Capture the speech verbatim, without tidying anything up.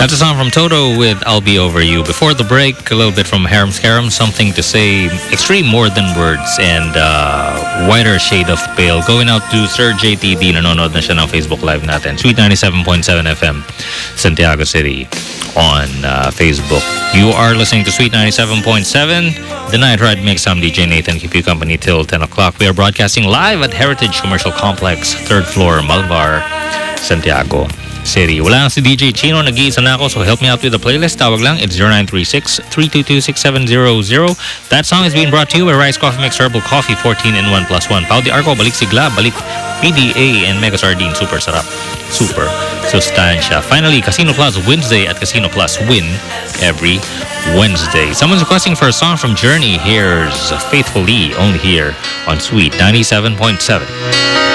That's a song from Toto with I'll Be Over You. Before the break, a little bit from Harem Scarum, Something to Say, Extreme More Than Words, and uh, Whiter Shade of Pale. Going out to Sir J T D, nanonood na siya ng Facebook Live natin. Sweet ninety-seven point seven F M, Santiago City on uh, Facebook. You are listening to Sweet ninety-seven point seven, The Night Ride Mix. I'm D J Nathan, keep you company till ten o'clock. We are broadcasting live at Heritage Commercial Complex, third floor, Malvar, Santiago City. Wala lang si D J Chino, nag-iisa na ako, so help me out with the playlist. Tawag lang, it's zero nine three six, three two two, six seven zero zero. That song is being brought to you by Rice Coffee Mix Herbal Coffee, fourteen in one plus one. Pau de Arco, Balik Sigla, Balik P D A, and Mega Sardine. Super sarap. Super sustansya. Finally, Casino Plus Wednesday at Casino Plus Win every Wednesday. Someone's requesting for a song from Journey. Here's Faithfully, only here on Sweet ninety-seven point seven.